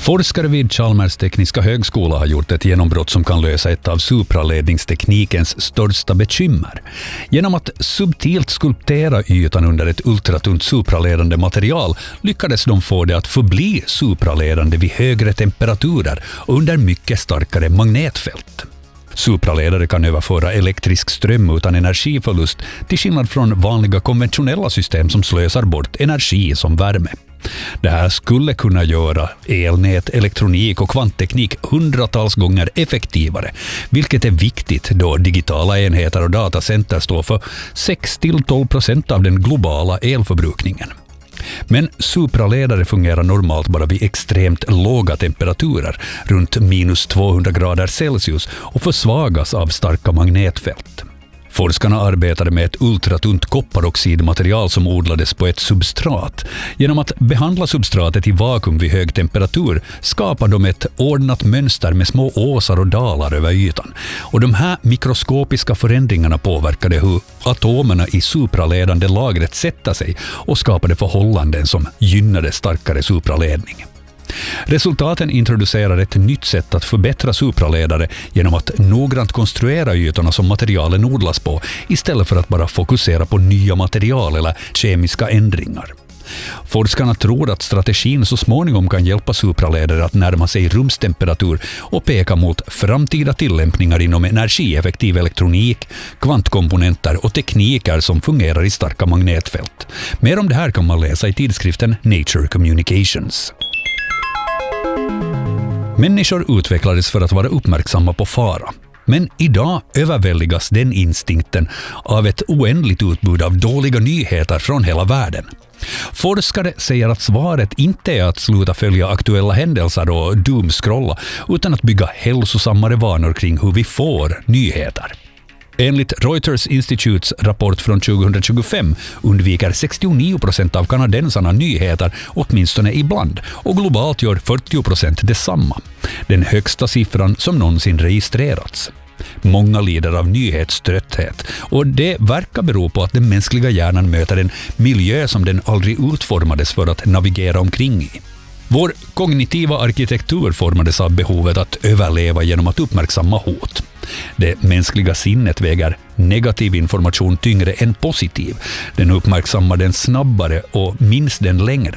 Forskare vid Chalmers tekniska högskola har gjort ett genombrott som kan lösa ett av supraledningsteknikens största bekymmer. Genom att subtilt skulptera ytan under ett ultratunt supraledande material lyckades de få det att förbli supraledande vid högre temperaturer och under mycket starkare magnetfält. Supraledare kan överföra elektrisk ström utan energiförlust till skillnad från vanliga konventionella system som slösar bort energi som värme. Det här skulle kunna göra elnät, elektronik och kvantteknik hundratals gånger effektivare, vilket är viktigt då digitala enheter och datacenter står för 6-12% av den globala elförbrukningen. Men supraledare fungerar normalt bara vid extremt låga temperaturer, runt minus 200 grader Celsius, och försvagas av starka magnetfält. Forskarna arbetade med ett ultratunt kopparoxidmaterial som odlades på ett substrat. Genom att behandla substratet i vakuum vid hög temperatur skapar de ett ordnat mönster med små åsar och dalar över ytan. Och de här mikroskopiska förändringarna påverkade hur atomerna i supraledande lagret sätter sig och skapade förhållanden som gynnade starkare supraledning. Resultaten introducerar ett nytt sätt att förbättra supraledare genom att noggrant konstruera ytorna som materialen odlas på istället för att bara fokusera på nya material eller kemiska ändringar. Forskarna tror att strategin så småningom kan hjälpa supraledare att närma sig rumstemperatur och peka mot framtida tillämpningar inom energieffektiv elektronik, kvantkomponenter och tekniker som fungerar i starka magnetfält. Mer om det här kan man läsa i tidskriften Nature Communications. Människor utvecklades för att vara uppmärksamma på fara. Men idag överväldigas den instinkten av ett oändligt utbud av dåliga nyheter från hela världen. Forskare säger att svaret inte är att sluta följa aktuella händelser och doomscrolla, utan att bygga hälsosammare vanor kring hur vi får nyheter. Enligt Reuters Institutes rapport från 2025 undviker 69% av kanadensarna nyheter åtminstone ibland, och globalt gör 40% detsamma. Den högsta siffran som någonsin registrerats. Många lider av nyhetströtthet, och det verkar bero på att den mänskliga hjärnan möter en miljö som den aldrig utformades för att navigera omkring i. Vår kognitiva arkitektur formades av behovet att överleva genom att uppmärksamma hot. Det mänskliga sinnet väger negativ information tyngre än positiv. Den uppmärksammar den snabbare och minns den längre.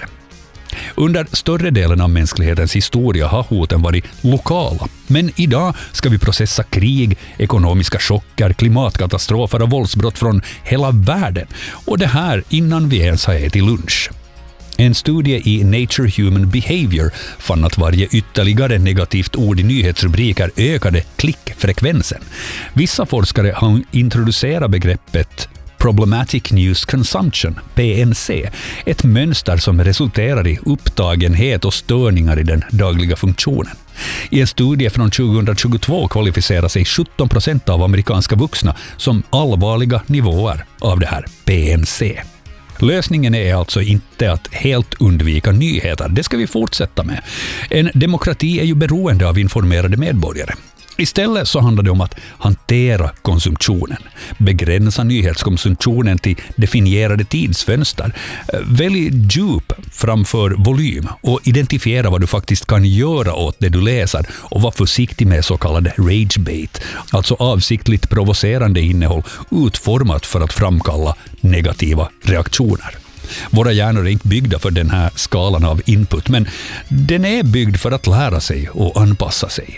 Under större delen av mänsklighetens historia har hoten varit lokala. Men idag ska vi processa krig, ekonomiska chocker, klimatkatastrofer och våldsbrott från hela världen. Och det här innan vi ens har ätit lunch. En studie i Nature Human Behavior fann att varje ytterligare negativt ord i nyhetsrubriker ökade klickfrekvensen. Vissa forskare har introducerat begreppet Problematic News Consumption, PNC, ett mönster som resulterar i upptagenhet och störningar i den dagliga funktionen. I en studie från 2022 kvalificerar sig 17% av amerikanska vuxna som allvarliga nivåer av det här PNC. Lösningen är alltså inte att helt undvika nyheter, det ska vi fortsätta med. En demokrati är ju beroende av informerade medborgare. Istället så handlar det om att hantera konsumtionen, begränsa nyhetskonsumtionen till definierade tidsfönster, välj djup framför volym och identifiera vad du faktiskt kan göra åt det du läser, och var försiktig med så kallad ragebait, alltså avsiktligt provocerande innehåll utformat för att framkalla negativa reaktioner. Våra hjärnor är inte byggda för den här skalan av input, men den är byggd för att lära sig och anpassa sig.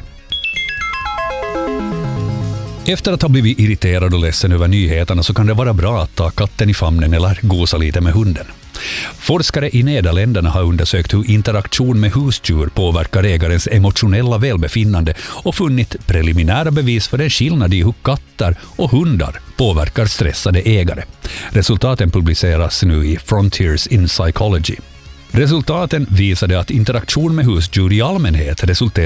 Efter att ha blivit irriterad och ledsen över nyheterna så kan det vara bra att ta katten i famnen eller gosa lite med hunden. Forskare i Nederländerna har undersökt hur interaktion med husdjur påverkar ägarens emotionella välbefinnande och funnit preliminära bevis för en skillnad i hur katter och hundar påverkar stressade ägare. Resultaten publiceras nu i Frontiers in Psychology. Resultaten visade att interaktion med husdjur i allmänhet resulterar